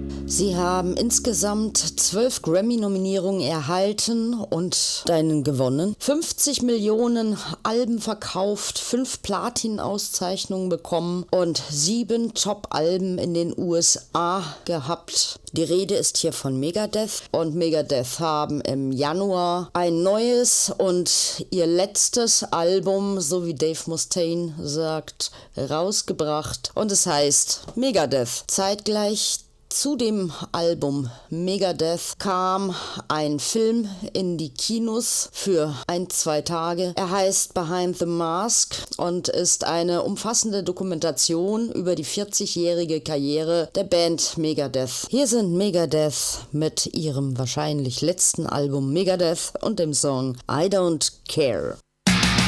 Sie haben insgesamt 12 Grammy-Nominierungen erhalten und einen gewonnen, 50 Millionen Alben verkauft, 5 Platin-Auszeichnungen bekommen und 7 Top-Alben in den USA gehabt. Die Rede ist hier von Megadeth und Megadeth haben im Januar ein neues und ihr letztes Album, so wie Dave Mustaine sagt, rausgebracht und es heißt Megadeth. Zeitgleich zu dem Album Megadeth kam ein Film in die Kinos für 1-2 Tage. Er heißt Behind the Mask und ist eine umfassende Dokumentation über die 40-jährige Karriere der Band Megadeth. Hier sind Megadeth mit ihrem wahrscheinlich letzten Album Megadeth und dem Song I Don't Care.